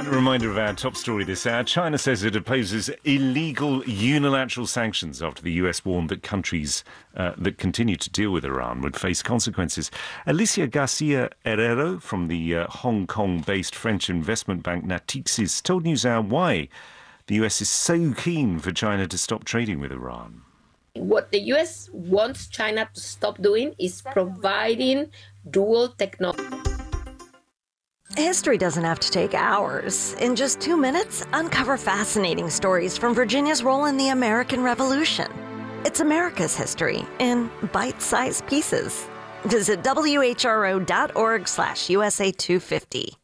A reminder of our top story this hour. China says it opposes illegal unilateral sanctions after the US warned that countries that continue to deal with Iran would face consequences. Alicia Garcia Herrero from the Hong Kong-based French investment bank Natixis told NewsHour why the US is so keen for China to stop trading with Iran. What the US wants China to stop doing is providing dual technology. History doesn't have to take hours. In just 2 minutes, uncover fascinating stories from Virginia's role in the American Revolution. It's America's history in bite-sized pieces. Visit whro.org/USA250.